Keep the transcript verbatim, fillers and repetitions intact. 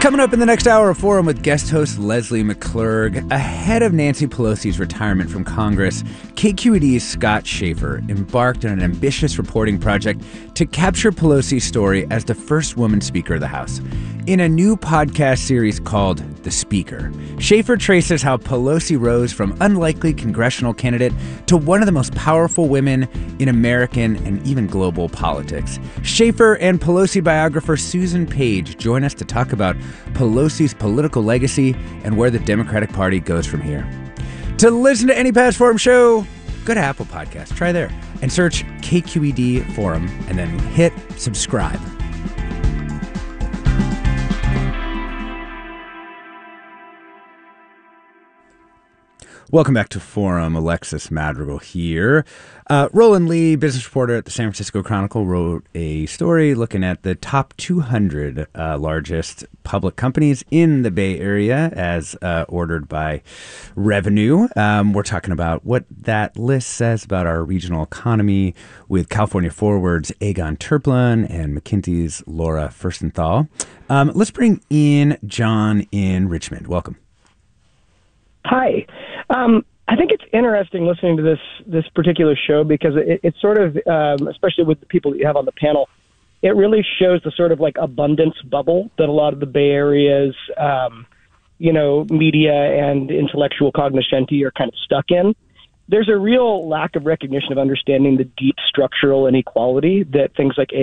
Coming up in the next hour of Forum with guest host Leslie McClurg. Ahead of Nancy Pelosi's retirement from Congress, K Q E D's Scott Shafer embarked on an ambitious reporting project to capture Pelosi's story as the first woman Speaker of the House. In a new podcast series called The Speaker, Shafer traces how Pelosi rose from unlikely congressional candidate to one of the most powerful women in American and even global politics. Shafer and Pelosi biographer Susan Page join us to talk about Pelosi's political legacy and where the Democratic Party goes from here. To listen to any past Forum show, go to Apple Podcasts, try there, and search K Q E D Forum, and then hit subscribe. Welcome back to Forum. Alexis Madrigal here. Uh, Roland Lee, business reporter at the San Francisco Chronicle, wrote a story looking at the top two hundred uh, largest public companies in the Bay Area as uh, ordered by revenue. Um, we're talking about what that list says about our regional economy with California Forward's Egon Terplan and McKinsey's Laura Furstenthal. Um, let's bring in John in Richmond. Welcome. Hi. Um, I think it's interesting listening to this this particular show because it, it's sort of, um, especially with the people that you have on the panel, it really shows the sort of like abundance bubble that a lot of the Bay Area's, um, you know, media and intellectual cognoscenti are kind of stuck in. There's a real lack of recognition of understanding the deep structural inequality that things like